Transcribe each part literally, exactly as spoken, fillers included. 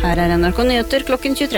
Her er N R K Nyheter klokken tjuetre.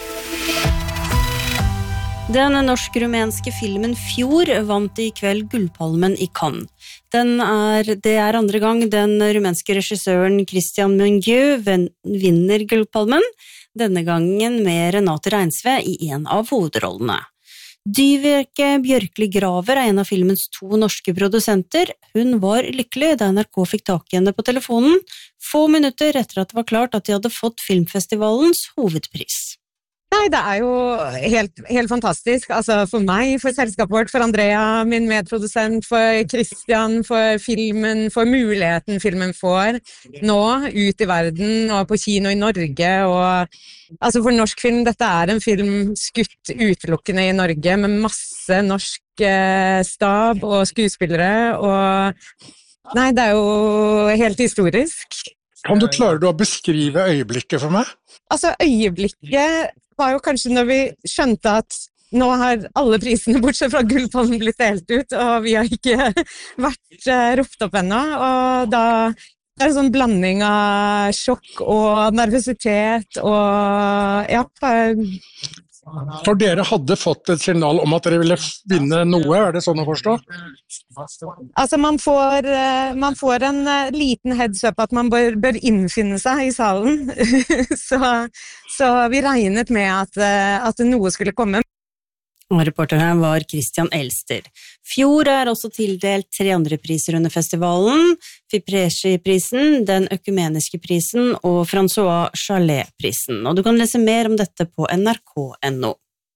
Den norsk-rumenske filmen Fjord vant i kveld Gullpalmen i Cannes. Den er, det er andre gang den rumenske regissøren Christian Mungiu vinner Gullpalmen, denne gangen med Renate Reinsve i en av hovedrollene. Dyveke Bjørkli Graver er en av filmens to norske produsenter. Hun var lykkelig da N R K fikk tak i henne på telefonen, få minutter etter at det var klart at de hadde fått filmfestivalens hovedpris. Nei, det er jo helt, helt fantastisk, altså for meg, for selskapet vårt, for Andrea, min medprodusent, for Christian, for filmen, for muligheten filmen får nå, ut i verden og på kino i Norge, og altså for norsk film, dette er en film skutt utelukkende i Norge, med masse norsk eh, stab og skuespillere, og nei, det er jo helt historisk. Om du klarer du å beskrive øyeblikket for meg? Altså, øyeblikket var jo kanskje når vi skjønte at nå har alle prisene bortsett fra Gullpalmen blitt delt ut, og vi har ikke vært uh, ropt opp ennå, og da er det en sånn blanding av sjokk og nervøsitet, og ja... For dere hadde fått et signal om at dere ville vinne noe, er det sånn å forstå? Altså man får, man får en liten heads up at man bør, bør innfinne seg i salen, så, så vi regnet med at, at noe skulle komme. Og reporter her var Christian Elster. Fjord er også tildelt tre andre priser under festivalen, Fipresci-prisen, den økumeniske prisen og François Chalet-prisen. Og du kan lese mer om dette på N R K punktum N O.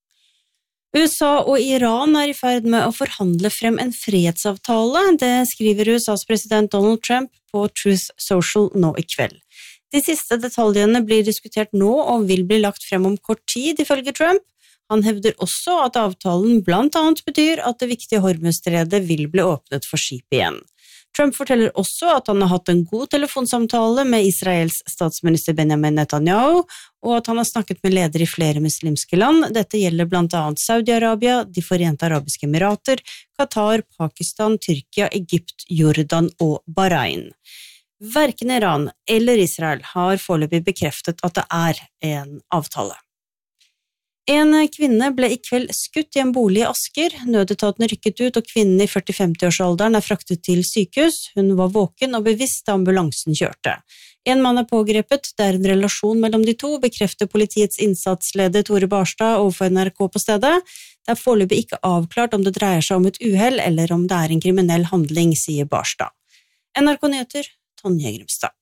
U S A og Iran er i ferd med å forhandle frem en fredsavtale, det skriver U S A's president Donald Trump på Truth Social nå i kveld. De siste detaljene blir diskutert nå og vil bli lagt frem om kort tid, ifølge Trump. Han hevder også at avtalen blant annet betyr at det viktige Hormuzstredet vil bli åpnet for skip igjen. Trump forteller også at han har hatt en god telefonsamtale med Israels statsminister Benjamin Netanyahu, og at han har snakket med ledere i flere muslimske land. Dette gjelder blant annet Saudi-Arabia, De Forente Arabiske Emirater, Qatar, Pakistan, Tyrkia, Egypt, Jordan og Bahrain. Hverken Iran eller Israel har foreløpig bekreftet at det er en avtale. En kvinne ble i kveld skutt i en bolig i Asker. Nødetaten rykket ut, og kvinnen i førti-femti-årsalderen er fraktet til sykehus. Hun var våken og bevisst da ambulansen kjørte. En mann er pågrepet, det er en relasjon mellom de to, bekrefter politiets innsatsleder Tore Barstad overfor N R K på stedet. Det er foreløpig ikke avklart om det dreier seg om et uhell eller om det er en kriminell handling, sier Barstad. N R K Nyheter, Tonje Grimstad.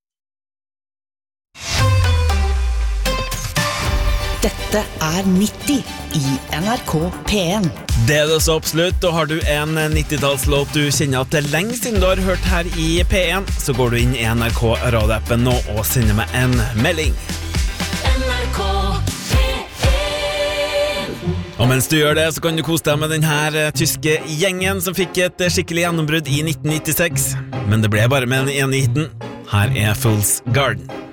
Dette er nitti i N R K P en. Det er det så absolutt, og har du en nittitallslåt du kjenner at det er lenge siden du har hørt her i P en, så går du inn i N R K radioappen nå og sender meg en melding. N R K P en. Og mens du gjør det, så kan du kose deg med denne tyske gjengen som fikk et skikkelig gjennombrudd i nitten nittiseks. Men det ble bare med den ene hiten. Her er Fool's Garden.